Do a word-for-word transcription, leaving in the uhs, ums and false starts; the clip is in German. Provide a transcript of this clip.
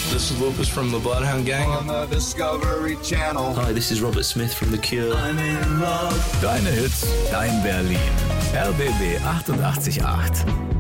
This is Lucas from the Bloodhound Gang. On the Discovery Channel. Hi, this is Robert Smith from The Cure. I'm in love. Deine Hits, dein Berlin. R B B achtundachtzig Komma acht.